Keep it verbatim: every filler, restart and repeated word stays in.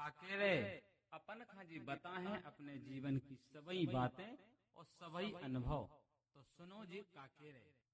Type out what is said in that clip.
काकेरे अपन खाजी बताए अपने जीवन की सभी बातें और सभी अनुभव। तो सुनो जी काकेरे।